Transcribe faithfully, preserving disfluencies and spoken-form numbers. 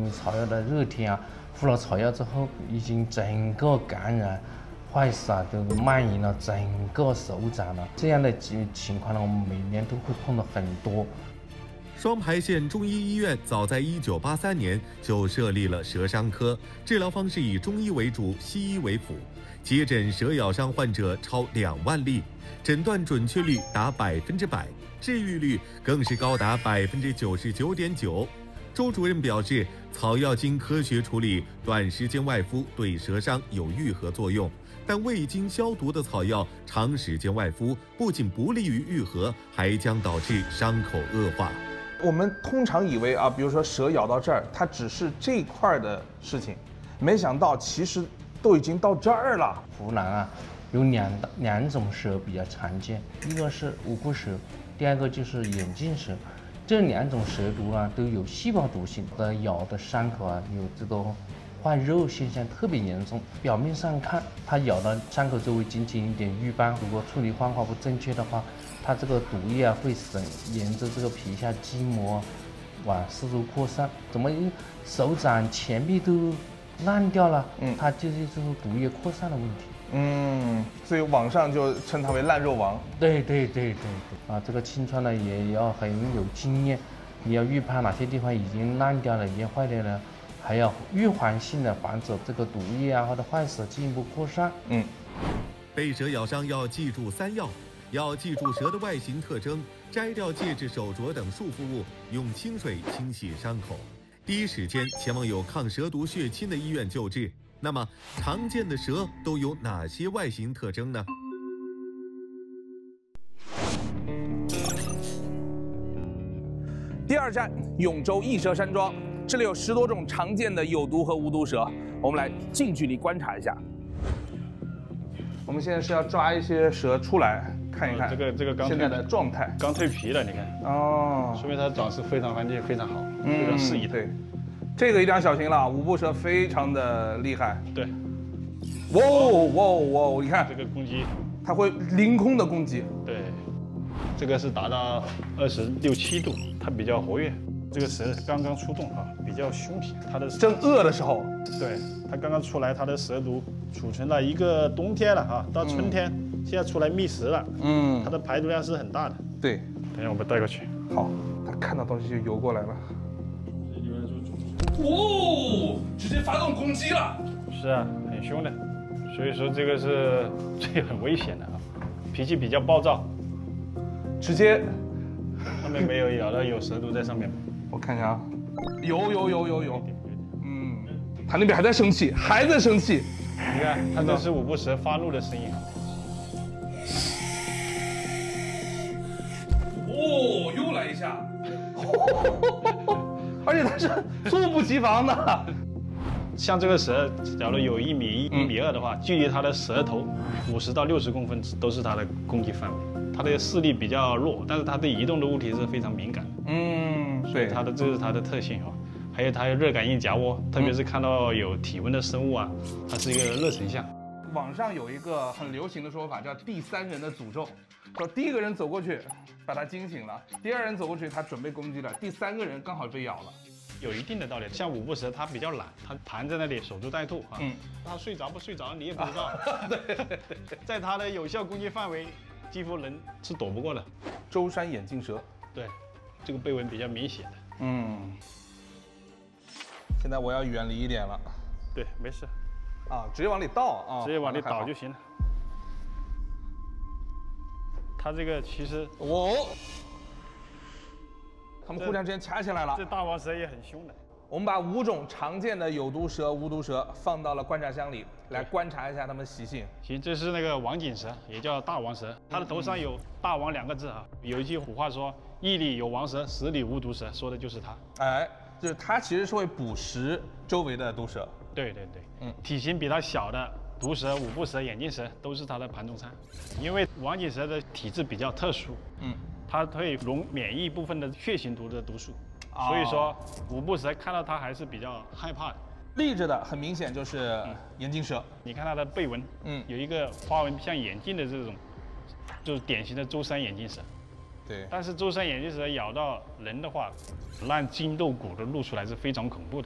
为草药的热天啊，敷了草药之后，已经整个感染、坏死啊，都蔓延了整个手掌了。这样的情情况呢，我们每年都会碰到很多。 双牌县中医医院早在一九八三年就设立了舌伤科，治疗方式以中医为主，西医为辅，接诊蛇咬伤患者超两万例，诊断准确率达百分之百，治愈率更是高达百分之九十九点九。周主任表示，草药经科学处理，短时间外敷对舌伤有愈合作用，但未经消毒的草药长时间外敷，不仅不利于愈合，还将导致伤口恶化。 我们通常以为啊，比如说蛇咬到这儿，它只是这块的事情，没想到其实都已经到这儿了。 湖南啊，有两两种蛇比较常见，一个是五步蛇，第二个就是眼镜蛇。这两种蛇毒啊都有细胞毒性，的咬的伤口啊有这个坏肉现象特别严重。表面上看，它咬的伤口周围仅仅一点瘀斑，如果处理方法不正确的话，它这个毒液啊会渗沿着这个皮下筋膜往四处扩散。怎么手掌前臂都烂掉了？嗯，它就是这种毒液扩散的问题。 嗯，所以网上就称它为烂肉王。 对对对对对啊，这个清创呢也要很有经验，你要预判哪些地方已经烂掉了、已经坏掉了，还要预防性的防止这个毒液啊或者坏死进一步扩散。 嗯， 被蛇咬伤要记住三要：要记住蛇的外形特征，摘掉戒指、手镯等束缚物，用清水清洗伤口，第一时间前往有抗蛇毒血清的医院救治。那么，常见的蛇都有哪些外形特征呢？ 第二站，永州益蛇山庄，这里有十多种常见的有毒和无毒蛇，我们来近距离观察一下。我们现在是要抓一些蛇出来看一看， 这个这个刚现在的状态， 刚蜕皮了，你看哦， 说明它长势非常环境非常好， 嗯、 非常适宜。 对，这个一定要小心了，五步蛇非常的厉害。 对， 哇哇哇！你看这个攻击， 它会凌空的攻击。 对，这个是达到二十六七度，它比较活跃。这个蛇刚刚出洞啊，比较凶皮，它的正饿的时候， 对，它刚刚出来，它的蛇毒储存了一个冬天了啊，到春天、嗯、现在出来觅食了，嗯，它的排毒量是很大的。 对， 等一下我们带过去。 好，它看到东西就游过来了。哦，直接发动攻击了。 是啊，很凶的，所以说这个是最很危险的啊，脾气比较暴躁， 直接。 上面没有咬到有蛇毒在上面吗？ 我看一下啊，有有有有有，嗯，它那边还在生气，还在生气。 你看，它这是五步蛇发怒的声音。 哦，又来一下，而且它是猝不及防的。 像这个蛇，假如有一米一、一米二的话，距离它的舌头五十到六十公分都是它的攻击范围。它的视力比较弱，但是它对移动的物体是非常敏感的。嗯，所以它的这是它的特性哦。还有它有热感应夹窝，特别是看到有体温的生物啊，它是一个热成像。 网上有一个很流行的说法叫第三人的诅咒，说第一个人走过去把它惊醒了，第二人走过去他准备攻击了，第三个人刚好被咬了。 有一定的道理，像五步蛇它比较懒，它盘在那里守株待兔啊。嗯，它睡着不睡着你也不知道。啊、对，在它的有效攻击范围。几乎人是躲不过的。 舟山眼镜蛇， 对，这个背纹比较明显的。嗯， 现在我要远离一点了。 对，没事。 啊，直接往里倒啊， 直接往里倒就行了。它这个其实， 哦，他们互相之间掐起来了。 这大王蛇也很凶的。 我们把五种常见的有毒蛇、无毒蛇放到了观察箱里，来观察一下它们习性。 行，这是那个王锦蛇，也叫大王蛇，它的头上有“大王”两个字啊。有一句古话说：“一里有王蛇，十里无毒蛇”，说的就是它。 哎，就是它其实是会捕食周围的毒蛇。 对对对，嗯，体型比它小的毒蛇、五步蛇、眼镜蛇都是它的盘中餐。因为王锦蛇的体质比较特殊，嗯，它会溶免疫部分的血型毒的毒素。所以说，五步蛇看到它还是比较害怕的。 立着的很明显就是眼镜蛇， 你看它的背纹，嗯，有一个花纹像眼镜的这种，就是典型的舟山眼镜蛇。 对。 但是舟山眼镜蛇咬到人的话，烂筋斗骨的露出来是非常恐怖的。